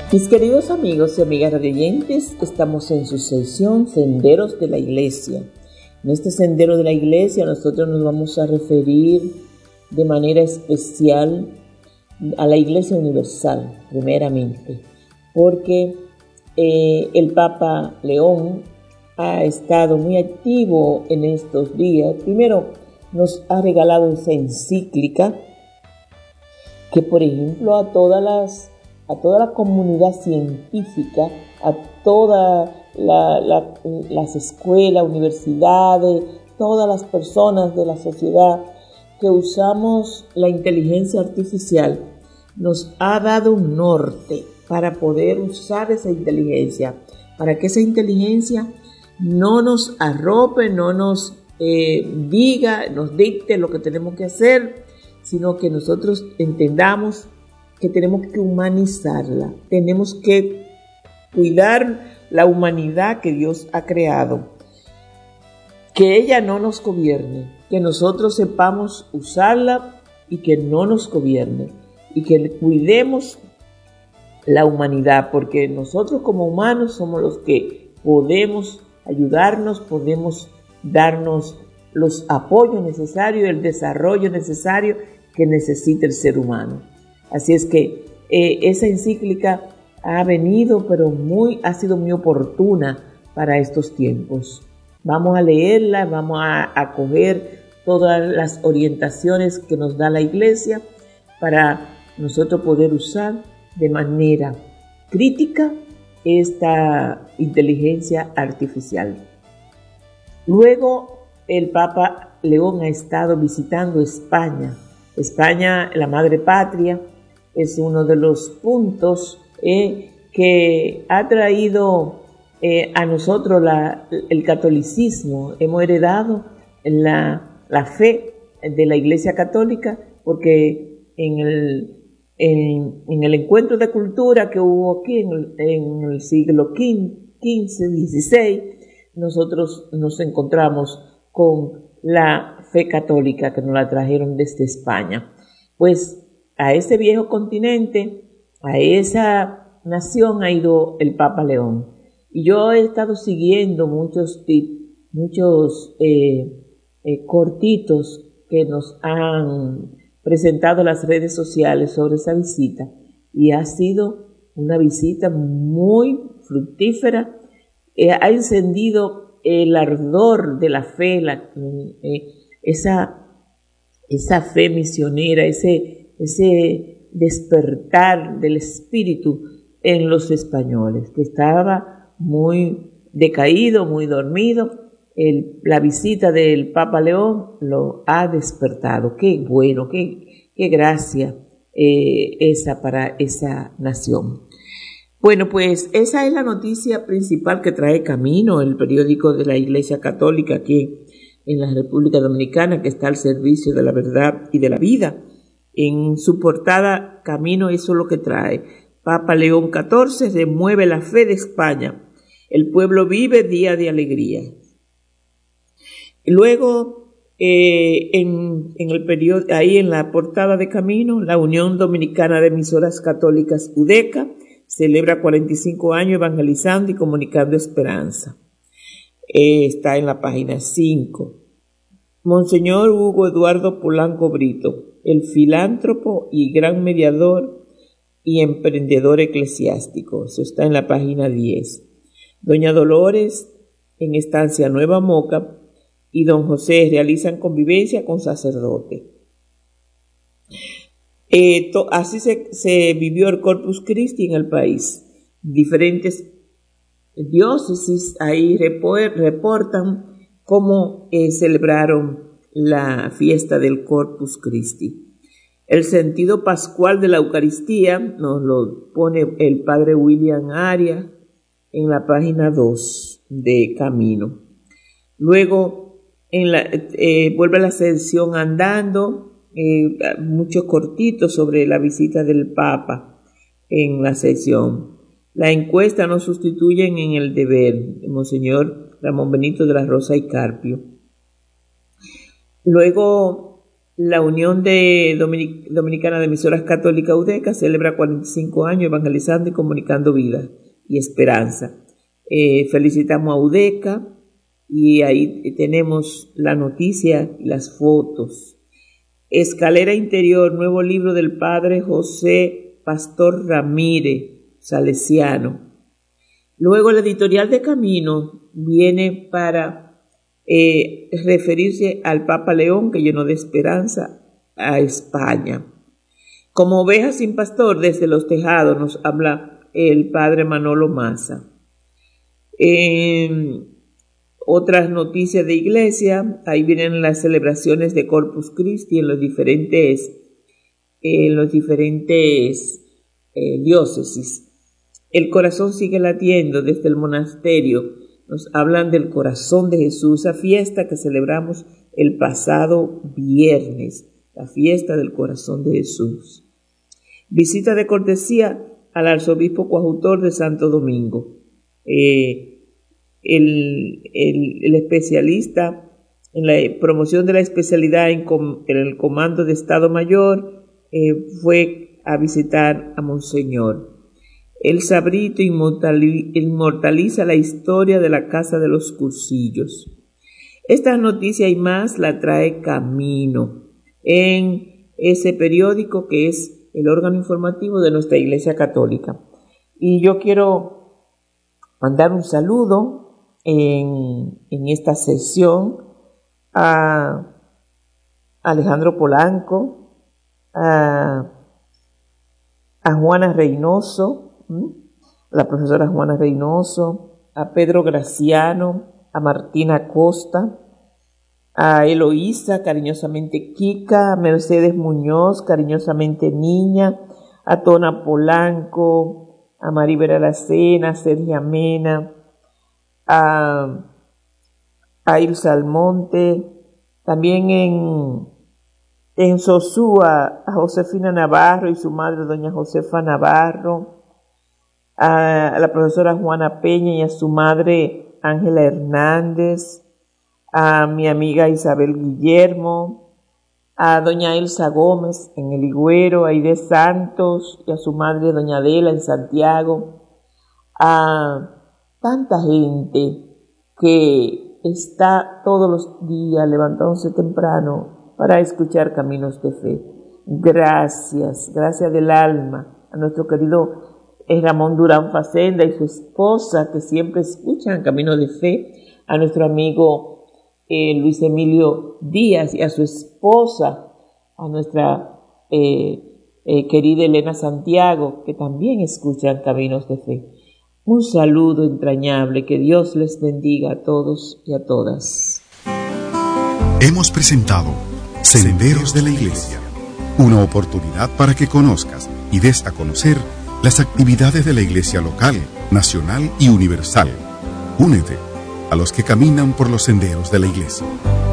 Mis queridos amigos y amigas radioyentes, estamos en su sección Senderos de la Iglesia. En este Sendero de la Iglesia nosotros nos vamos a referir de manera especial a la Iglesia Universal, primeramente, porque el Papa León ha estado muy activo en estos días. Primero, nos ha regalado esa encíclica que, por ejemplo, a toda la comunidad científica, a todas las escuelas, universidades, todas las personas de la sociedad que usamos la inteligencia artificial, nos ha dado un norte para poder usar esa inteligencia, para que esa inteligencia no nos arrope, no nos diga, nos dicte lo que tenemos que hacer, sino que nosotros entendamos que tenemos que humanizarla, tenemos que cuidar la humanidad que Dios ha creado, que ella no nos gobierne, que nosotros sepamos usarla y que no nos gobierne, y que cuidemos la humanidad, porque nosotros como humanos somos los que podemos ayudarnos, podemos darnos los apoyos necesarios, el desarrollo necesario que necesita el ser humano. Así es que esa encíclica ha venido, pero ha sido muy oportuna para estos tiempos. Vamos a leerla, vamos a coger todas las orientaciones que nos da la Iglesia para nosotros poder usar de manera crítica esta inteligencia artificial. Luego, el Papa León ha estado visitando España. España, la madre patria, es uno de los puntos que ha traído a nosotros el catolicismo. Hemos heredado la fe de la Iglesia Católica, porque en el encuentro de cultura que hubo aquí en el siglo XV, XVI, nosotros nos encontramos con la fe católica que nos la trajeron desde España. Pues a ese viejo continente, a esa nación ha ido el Papa León. Y yo he estado siguiendo muchos cortitos que nos han presentado las redes sociales sobre esa visita. Y ha sido una visita muy fructífera. Ha encendido el ardor de la fe, esa fe misionera, ese despertar del espíritu en los españoles, que estaba muy decaído, muy dormido. La visita del Papa León lo ha despertado. Qué bueno, qué gracia esa para esa nación. Bueno, pues esa es la noticia principal que trae Camino, el periódico de la Iglesia Católica aquí en la República Dominicana, que está al servicio de la verdad y de la vida. En su portada, Camino, eso es lo que trae. Papa León XIV remueve la fe de España. El pueblo vive día de alegría. Luego, en el periódico, ahí en la portada de Camino, la Unión Dominicana de Emisoras Católicas, UDECA, celebra 45 años evangelizando y comunicando esperanza. Está en la página 5. Monseñor Hugo Eduardo Polanco Brito, el filántropo y gran mediador y emprendedor eclesiástico. Eso está en la página 10. Doña Dolores, en Estancia Nueva Moca, y don José realizan convivencia con sacerdote. Así se vivió el Corpus Christi en el país. Diferentes diócesis ahí reportan cómo celebraron la fiesta del Corpus Christi. El sentido pascual de la Eucaristía nos lo pone el padre William Arias en la página 2 de Camino. Luego vuelve la sección andando, muchos cortitos sobre la visita del Papa en la sección. La encuesta no sustituyen en el deber, Monseñor Ramón Benito de la Rosa y Carpio. Luego La Unión Dominicana de Emisoras Católicas UDECA celebra 45 años evangelizando y comunicando vida y esperanza. Felicitamos a UDECA y ahí tenemos la noticia y las fotos. Escalera Interior, nuevo libro del padre José Pastor Ramírez, salesiano. Luego la editorial de Camino viene para referirse al Papa León, que llenó de esperanza a España. Como ovejas sin pastor, desde los tejados nos habla el padre Manolo Maza. Otras noticias de iglesia, ahí vienen las celebraciones de Corpus Christi en los diferentes diócesis. El corazón sigue latiendo desde el monasterio. Nos hablan del corazón de Jesús, esa fiesta que celebramos el pasado viernes, la fiesta del corazón de Jesús. Visita de cortesía al arzobispo coadjutor de Santo Domingo. El especialista en la promoción de la especialidad en el Comando de Estado Mayor fue a visitar a Monseñor. El Sabrito inmortaliza la historia de la Casa de los Cursillos. Estas noticias y más la trae Camino en ese periódico que es el órgano informativo de nuestra Iglesia Católica. Y yo quiero mandar un saludo en esta sesión a Alejandro Polanco, a Juana Reynoso, la profesora Juana Reynoso, a Pedro Graciano, a Martina Costa, a Eloísa, cariñosamente Kika, a Mercedes Muñoz, cariñosamente Niña, a Tona Polanco, a Maribel Aracena, a Sergia Mena, a Ilsa Almonte, también en Sosúa, a Josefina Navarro y su madre, doña Josefa Navarro, a la profesora Juana Peña y a su madre Ángela Hernández, a mi amiga Isabel Guillermo, a doña Elsa Gómez en El Higüero, a Aide Santos y a su madre doña Adela en Santiago, a tanta gente que está todos los días levantándose temprano para escuchar Caminos de Fe. Gracias del alma a nuestro querido Ramón Durán Facenda y su esposa, que siempre escuchan Caminos de Fe, a nuestro amigo Luis Emilio Díaz y a su esposa, a nuestra querida Elena Santiago, que también escuchan Caminos de Fe. Un saludo entrañable, que Dios les bendiga a todos y a todas. Hemos presentado Senderos de la Iglesia, una oportunidad para que conozcas y des a conocer las actividades de la Iglesia local, nacional y universal. Únete a los que caminan por los senderos de la Iglesia.